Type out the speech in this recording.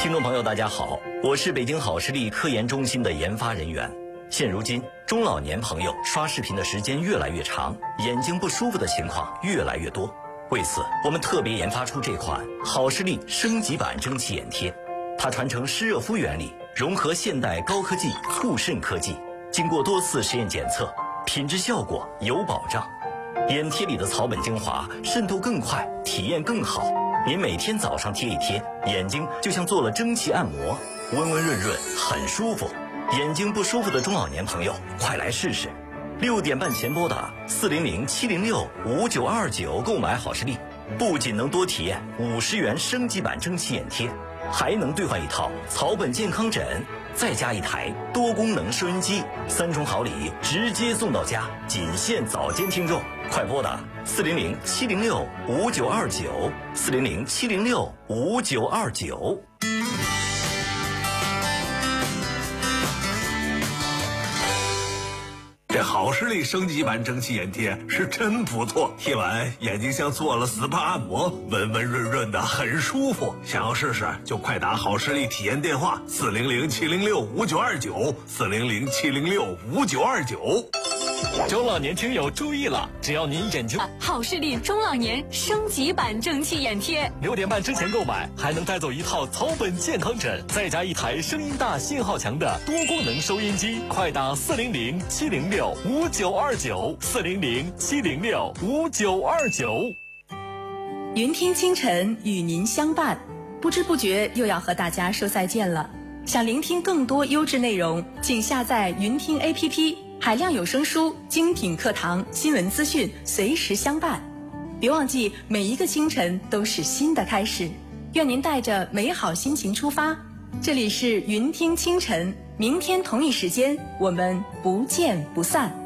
听众朋友，大家好，我是北京好视力科研中心的研发人员。现如今，中老年朋友刷视频的时间越来越长，眼睛不舒服的情况越来越多。为此，我们特别研发出这款好视力升级版蒸汽眼贴。它传承湿热敷原理，融合现代高科技护肾科技，经过多次实验检测，品质效果有保障。眼贴里的草本精华渗透更快，体验更好。您每天早上贴一贴，眼睛就像做了蒸汽按摩，温温润润，很舒服。眼睛不舒服的中老年朋友，快来试试！6点半前拨打400-706-5929购买好视力，不仅能多体验50元升级版蒸汽眼贴，还能兑换一套草本健康枕，再加一台多功能收音机，3重好礼直接送到家，仅限早间听众。快拨打400-706-5929，400-706-5929。 这好视力升级版蒸汽眼贴是真不错，贴完眼睛像做了 SPA 按摩，温温润润的，很舒服。想要试试就快打好视力体验电话400-706-5929，400-706-5929。 中老年听友注意了，只要您眼睛好视力中老年升级版蒸汽眼贴 ，6点半之前购买还能带走一套草本健康枕，再加一台声音大信号强的多功能收音机。快打400-706-5929，400-706-5929。 云听清晨与您相伴，不知不觉又要和大家说再见了。想聆听更多优质内容，请下载云听 APP， 海量有声书、精品课堂、新闻资讯随时相伴。别忘记，每一个清晨都是新的开始。愿您带着美好心情出发。这里是云听清晨，明天同一时间我们不见不散。